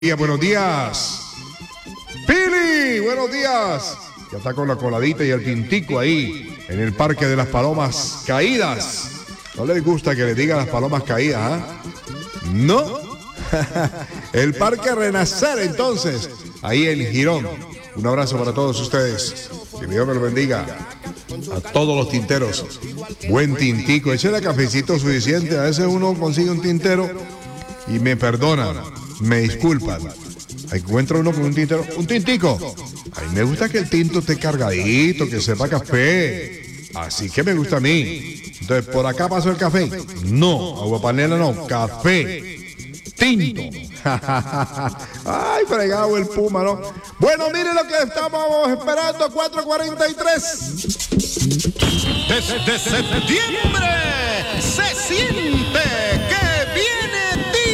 Buenos días. Pili, buenos días. Ya está con la coladita y el tintico ahí en el Parque de las Palomas Caídas. ¿No les gusta que les diga las palomas caídas, ah? ¿No? El Parque Renacer, entonces, ahí en Girón. Un abrazo para todos ustedes. Que Dios me lo bendiga. A todos los tinteros. Buen tintico. Échale cafecito suficiente. A veces uno consigue un tintero y me perdonan, me disculpan. Encuentra uno con un tintero, un tintico. A mí me gusta que el tinto esté cargadito, que sepa café. Así que me gusta a mí. Entonces, ¿por acá pasó el café? No, agua panela no, café. Tinto. Ay, fregado el puma, ¿no? Bueno, miren lo que estamos esperando, 4:43. Desde septiembre se siente